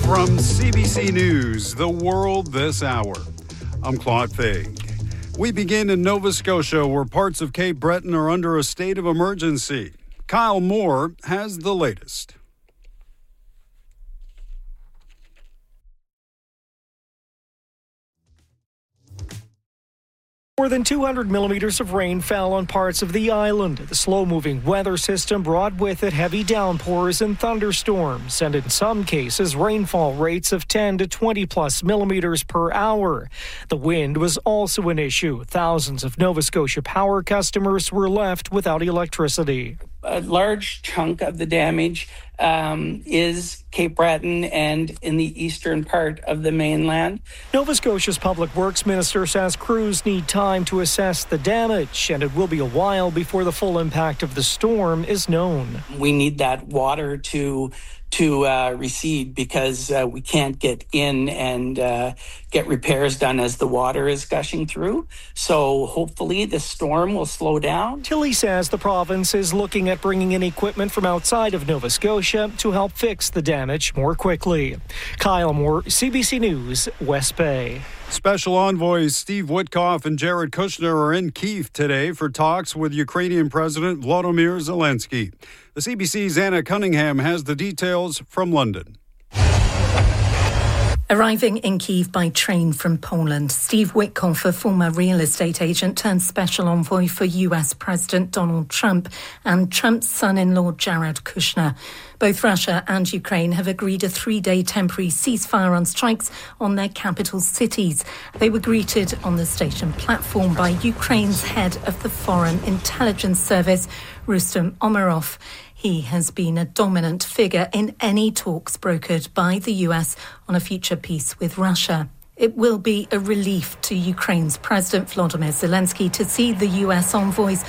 From CBC News, The World This Hour, I'm Claude Faig. We begin in Nova Scotia, where parts of Cape Breton are under a state of emergency. Kyle Moore has the latest. More than 200 millimeters of rain fell on parts of the island. The slow-moving weather system brought with it heavy downpours and thunderstorms, and in some cases, rainfall rates of 10 to 20-plus millimeters per hour. The wind was also an issue. Thousands of Nova Scotia Power customers were left without electricity. A large chunk of the damage is Cape Breton and in the eastern part of the mainland. Nova Scotia's Public Works Minister says crews need time to assess the damage, and it will be a while before the full impact of the storm is known. We need that water to recede because we can't get in and get repairs done as the water is gushing through. So hopefully the storm will slow down. Tilly says the province is looking at bringing in equipment from outside of Nova Scotia to help fix the damage more quickly. Kyle Moore, CBC News, West Bay. Special envoys Steve Witkoff and Jared Kushner are in Kyiv today for talks with Ukrainian President Volodymyr Zelensky. The CBC's Anna Cunningham has the details from London. Arriving in Kyiv by train from Poland, Steve Witkoff, a former real estate agent turned special envoy for US President Donald Trump, and Trump's son-in-law Jared Kushner. Both Russia and Ukraine have agreed a 3-day temporary ceasefire on strikes on their capital cities. They were greeted on the station platform by Ukraine's head of the Foreign Intelligence Service, Rustem Umerov. He has been a dominant figure in any talks brokered by the US on a future peace with Russia. It will be a relief to Ukraine's President Volodymyr Zelensky to see the US envoys